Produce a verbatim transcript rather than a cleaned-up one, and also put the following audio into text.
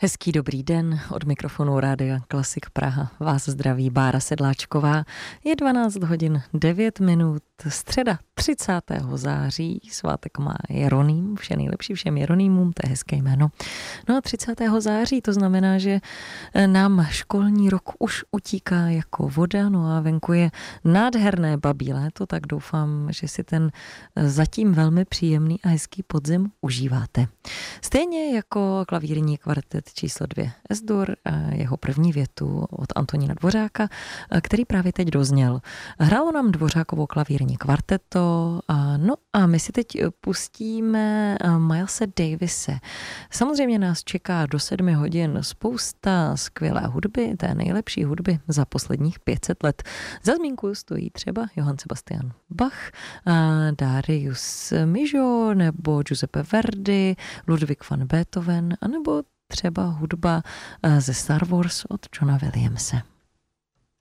Hezký dobrý den, od mikrofonu Rádia Klasik Praha vás zdraví Bára Sedláčková. Je dvanáct hodin devět minut, středa třicátého září, svátek má Jeroným, vše nejlepší všem Jeronýmům, to je hezké jméno. No a třicátého září to znamená, že nám školní rok už utíká jako voda, no a venku je nádherné babí léto, tak doufám, že si ten zatím velmi příjemný a hezký podzim užíváte. Stejně jako klavírní kvartet číslo dvě S-dur, jeho první větu od Antonína Dvořáka, který právě teď dozněl. Hrálo nám Dvořákovo klavírní kvarteto, no a my si teď pustíme Milese Davise. Samozřejmě nás čeká do sedmi hodin spousta skvělé hudby, té nejlepší hudby za posledních pět set let. Za zmínku stojí třeba Johann Sebastian Bach, Darius Milhaud nebo Giuseppe Verdi, Ludwig van Beethoven, anebo třeba hudba ze Star Wars od Johna Williamse.